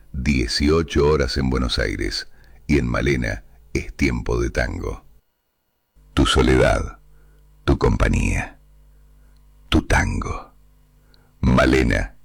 18 horas en Buenos Aires y en Malena es tiempo de tango. Tu soledad, tu compañía, tu tango. Malena